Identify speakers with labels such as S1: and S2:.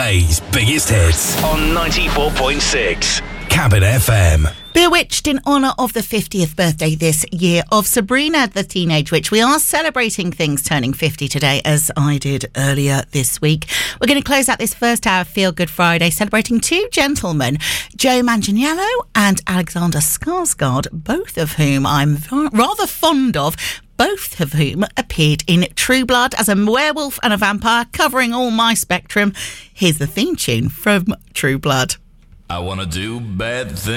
S1: UK's biggest hits on 94.6 Cabin FM.
S2: Bewitched in honour of the 50th birthday this year of Sabrina the Teenage Witch. We are celebrating things turning 50 today, as I did earlier this week. We're going to close out this first hour of Feel Good Friday celebrating two gentlemen, Joe Manganiello and Alexander Skarsgård, both of whom I'm rather fond of. Both of whom appeared in True Blood as a werewolf and a vampire, covering all my spectrum. Here's the theme tune from True Blood.
S3: I want to do bad things.